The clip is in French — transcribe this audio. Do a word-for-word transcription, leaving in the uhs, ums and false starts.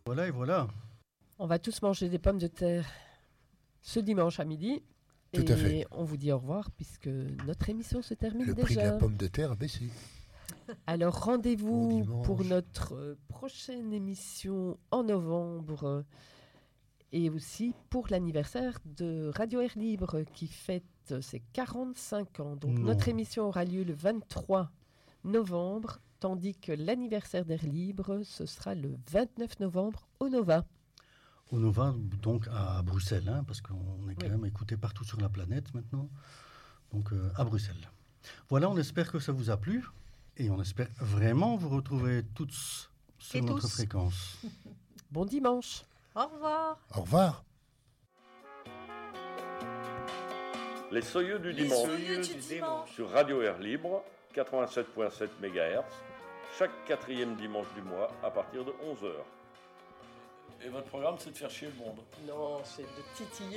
Voilà et voilà. On va tous manger des pommes de terre ce dimanche à midi. Tout et à fait. On vous dit au revoir puisque notre émission se termine Le déjà. prix de la pomme de terre a baissé. Alors rendez-vous Bon dimanche. pour notre euh, prochaine émission en novembre euh, et aussi pour l'anniversaire de Radio Air Libre qui fête ses quarante-cinq ans. Donc Non. notre émission aura lieu le vingt-trois novembre, tandis que l'anniversaire d'Air Libre, ce sera le vingt-neuf novembre au Nova. Au Nova, donc à Bruxelles, hein, parce qu'on est quand Oui. même écouté partout sur la planète maintenant. Donc euh, à Bruxelles. Voilà, on espère que ça vous a plu et on espère vraiment vous retrouver toutes sur Et notre tous. fréquence. Bon dimanche. Au revoir. Au revoir. Les Soyeux du Les dimanche Soyeux du dimanche. sur Radio Air Libre, quatre-vingt-sept virgule sept mégahertz, chaque quatrième dimanche du mois à partir de onze heures. Et votre programme, c'est de faire chier le monde. Non, c'est de titiller.